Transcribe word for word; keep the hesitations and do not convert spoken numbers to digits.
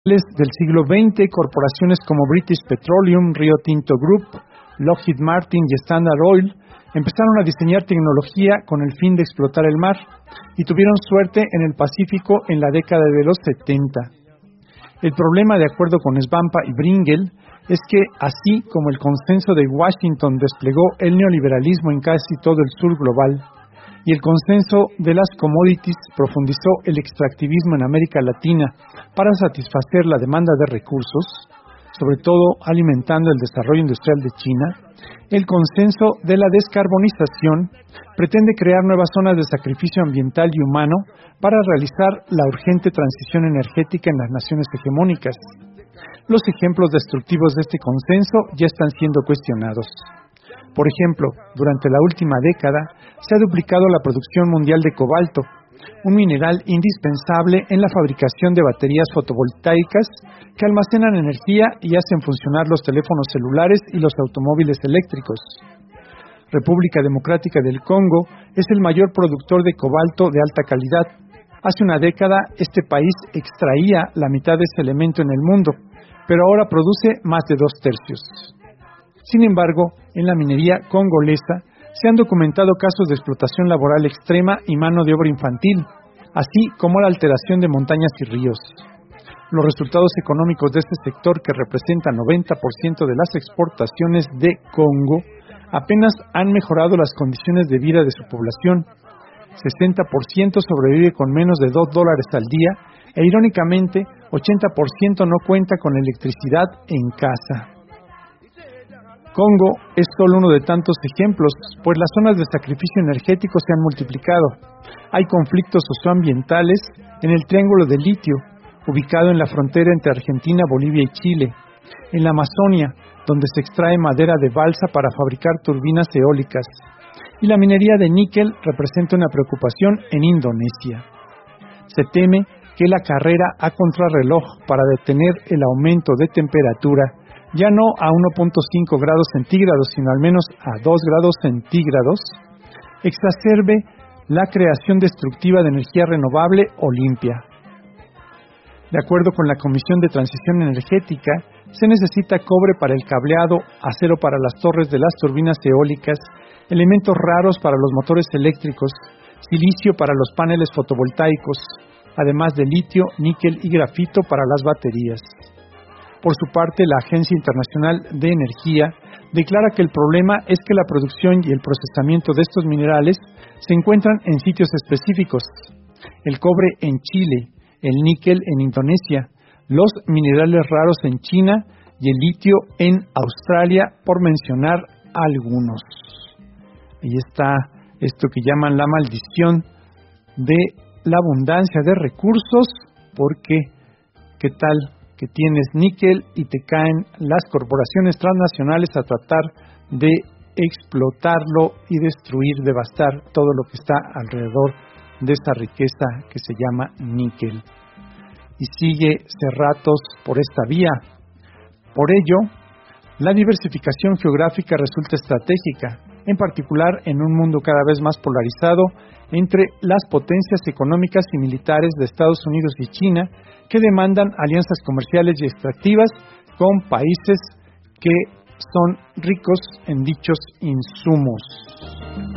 del siglo veinte, corporaciones como British Petroleum, Rio Tinto Group, Lockheed Martin y Standard Oil empezaron a diseñar tecnología con el fin de explotar el mar y tuvieron suerte en el Pacífico en la década de los setenta. El problema, de acuerdo con Svampa y Bringel, es que así como el consenso de Washington desplegó el neoliberalismo en casi todo el sur global y el consenso de las commodities profundizó el extractivismo en América Latina para satisfacer la demanda de recursos, sobre todo alimentando el desarrollo industrial de China, el consenso de la descarbonización pretende crear nuevas zonas de sacrificio ambiental y humano para realizar la urgente transición energética en las naciones hegemónicas. Los ejemplos destructivos de este consenso ya están siendo cuestionados. Por ejemplo, durante la última década se ha duplicado la producción mundial de cobalto, un mineral indispensable en la fabricación de baterías fotovoltaicas que almacenan energía y hacen funcionar los teléfonos celulares y los automóviles eléctricos. República Democrática del Congo es el mayor productor de cobalto de alta calidad. Hace una década este país extraía la mitad de ese elemento en el mundo, pero ahora produce más de dos tercios. Sin embargo, en la minería congolesa se han documentado casos de explotación laboral extrema y mano de obra infantil, así como la alteración de montañas y ríos. Los resultados económicos de este sector, que representa noventa por ciento de las exportaciones de Congo, apenas han mejorado las condiciones de vida de su población. sesenta por ciento sobrevive con menos de dos dólares al día e, irónicamente, ochenta por ciento no cuenta con electricidad en casa. Congo es solo uno de tantos ejemplos, pues las zonas de sacrificio energético se han multiplicado. Hay conflictos socioambientales en el Triángulo de Litio, ubicado en la frontera entre Argentina, Bolivia y Chile, en la Amazonia, donde se extrae madera de balsa para fabricar turbinas eólicas, y la minería de níquel representa una preocupación en Indonesia. Se teme que la carrera a contrarreloj para detener el aumento de temperatura, ya no a uno punto cinco grados centígrados, sino al menos a dos grados centígrados, exacerbe la creación destructiva de energía renovable o limpia. De acuerdo con la Comisión de Transición Energética, se necesita cobre para el cableado, acero para las torres de las turbinas eólicas, elementos raros para los motores eléctricos, silicio para los paneles fotovoltaicos, además de litio, níquel y grafito para las baterías. Por su parte, la Agencia Internacional de Energía declara que el problema es que la producción y el procesamiento de estos minerales se encuentran en sitios específicos: el cobre en Chile, el níquel en Indonesia, los minerales raros en China y el litio en Australia, por mencionar algunos. Ahí está esto que llaman la maldición de la abundancia de recursos, porque ¿qué tal que tienes níquel y te caen las corporaciones transnacionales a tratar de explotarlo y destruir, devastar todo lo que está alrededor de esa riqueza que se llama níquel? Y sigue Cerratos por esta vía. Por ello, la diversificación geográfica resulta estratégica, en particular en un mundo cada vez más polarizado entre las potencias económicas y militares de Estados Unidos y China, que demandan alianzas comerciales y extractivas con países que son ricos en dichos insumos.